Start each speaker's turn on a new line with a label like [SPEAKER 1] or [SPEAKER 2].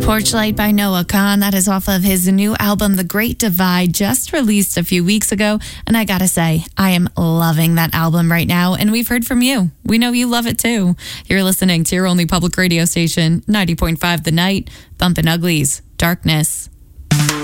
[SPEAKER 1] Torchlight by Noah Kahan. That is off of his new album, The Great Divide, just released a few weeks ago. And I gotta say, I am loving that album right now. And we've heard from you. We know you love it too. You're listening to your only public radio station, 90.5 The Night, Bumpin' Uglies, Darkness.